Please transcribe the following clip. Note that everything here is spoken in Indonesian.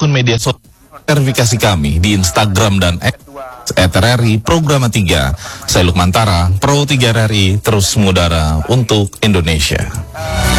akun media sosial verifikasi kami di Instagram dan X @RRI Programa 3. Saya Lukman Tara, Pro 3 RRI, terus mengudara untuk Indonesia.